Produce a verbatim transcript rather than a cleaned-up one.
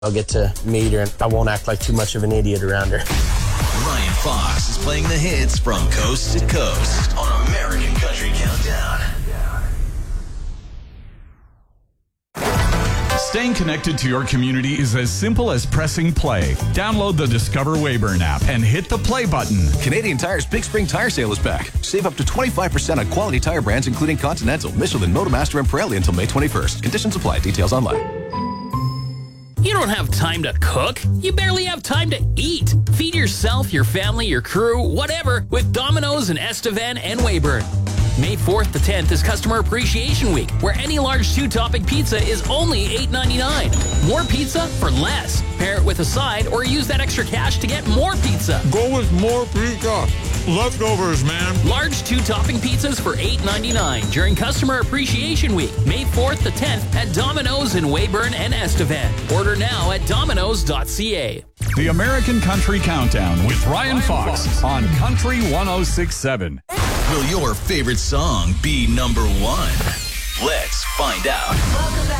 I'll get to meet her and I won't act like too much of an idiot around her. Ryan Fox is playing the hits from coast to coast on American Country Countdown. Staying connected to your community is as simple as pressing play. Download the Discover Weyburn app and hit the play button. Canadian Tire's Big Spring Tire Sale is back. Save up to twenty-five percent on quality tire brands including Continental, Michelin, Motomaster, and Pirelli until May twenty-first. Conditions apply. Details online. You don't have time to cook. You barely have time to eat. Feed yourself, your family, your crew, whatever, with Domino's in Estevan and Weyburn. May fourth to tenth is Customer Appreciation Week, where any large two-topping pizza is only eight ninety-nine. More pizza for less. Pair it with a side or use that extra cash to get more pizza. Go with more pizza. Leftovers, man. Large two-topping pizzas for eight ninety-nine during Customer Appreciation Week, May fourth to tenth at Domino's in Weyburn and Estevan. Order now at domino's dot c a. The American Country Countdown with Ryan Fox on Country one oh six point seven. Will your favorite song be number one? Let's find out.